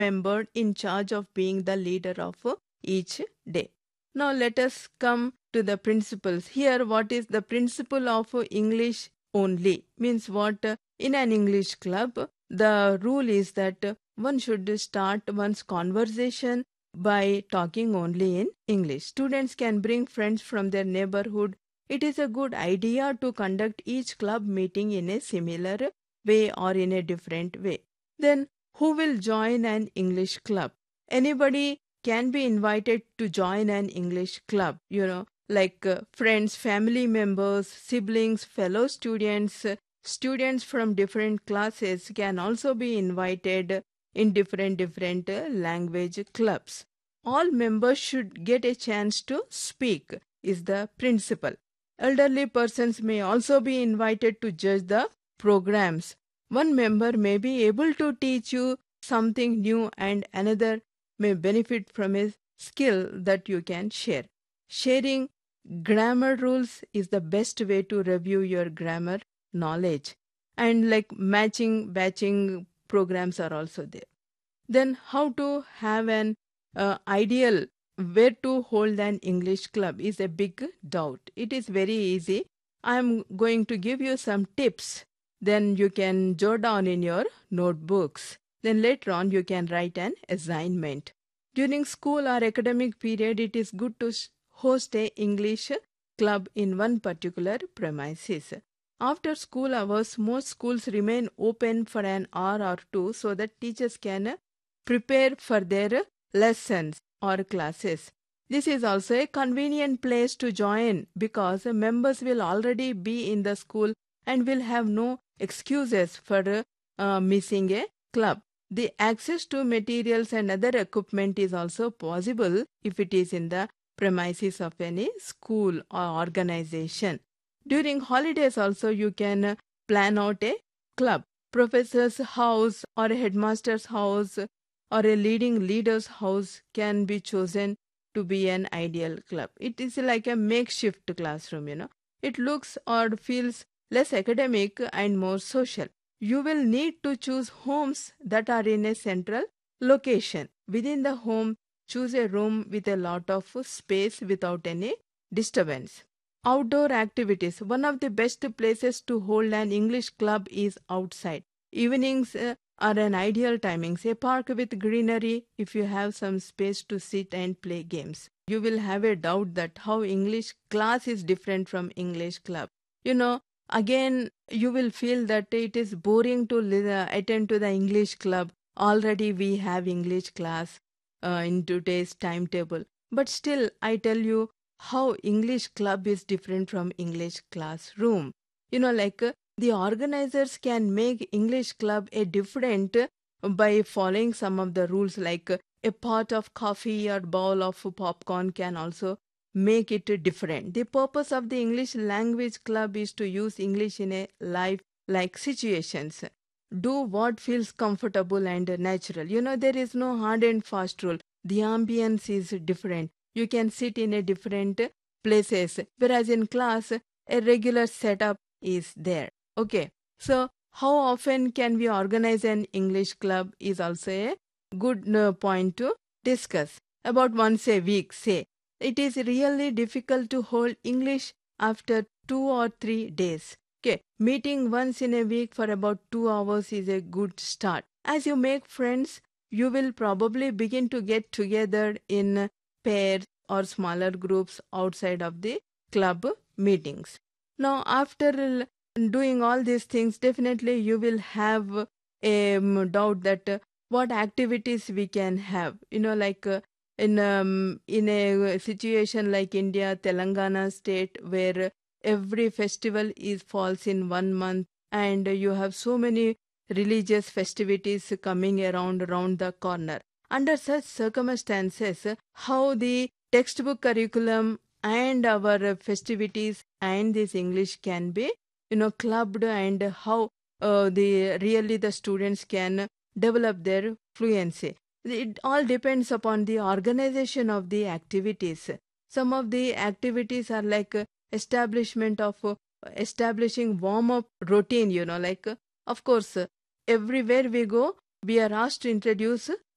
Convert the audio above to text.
member in charge of being the leader of each day. Now let us come to the principles. Here, what is the principle of English only? Means what? In an English club, the rule is that one should start one's conversation by talking only in English. Students can bring friends from their neighborhood. It is a good idea to conduct each club meeting in a similar way or in a different way. Then, who will join an English club? Anybody can be invited to join an English club, like friends, family members, siblings, fellow students, students from different classes can also be invited in different language clubs. All members should get a chance to speak, is the principle. Elderly persons may also be invited to judge the programs. One member may be able to teach you something new, and another may benefit from a skill that you can share. Sharing grammar rules is the best way to review your grammar knowledge. And like batching programs are also there. Then, how to have an ideal where to hold an English club is a big doubt. It is very easy. I am going to give you some tips. Then you can jot down in your notebooks. Then later on you can write an assignment. During school or academic period, it is good to host a English club in one particular premises. After school hours, most schools remain open for an hour or two so that teachers can prepare for their lessons or classes. This is also a convenient place to join because members will already be in the school and will have no excuses for missing a club. The access to materials and other equipment is also possible if it is in the premises of any school or organization. During holidays also you can plan out a club. Professor's house or a headmaster's house or a leading leader's house can be chosen to be an ideal club. It is like a makeshift classroom. It looks or feels less academic and more social. You will need to choose homes that are in a central location. Within the home, choose a room with a lot of space without any disturbance. Outdoor activities. One of the best places to hold an English club is outside. Evenings are an ideal timings. A park with greenery if you have some space to sit and play games. You will have a doubt that how English class is different from English club. Again, you will feel that it is boring to attend to the English club. Already we have English class in today's timetable. But still, I tell you how English club is different from English classroom. The organizers can make English club a different by following some of the rules, like a pot of coffee or bowl of popcorn can also make it different. The purpose of the English language club is to use English in a life-like situations. Do what feels comfortable and natural. There is no hard and fast rule. The ambience is different. You can sit in a different places, whereas in class, a regular setup is there. Okay, so how often can we organize an English club is also a good point to discuss. About once a week, say. It is really difficult to hold English after 2 or 3 days. Okay, meeting once in a week for about 2 hours is a good start. As you make friends, you will probably begin to get together in pairs or smaller groups outside of the club meetings. Now, after doing all these things, definitely you will have a doubt that what activities we can have. In a situation like India, Telangana state, where every festival falls in 1 month, and you have so many religious festivities coming around the corner. Under such circumstances, how the textbook curriculum and our festivities and this English can be clubbed, and how the students can develop their fluency. It all depends upon the organization of the activities. Some of the activities are like establishing warm-up routine, of course, everywhere we go, we are asked to introduce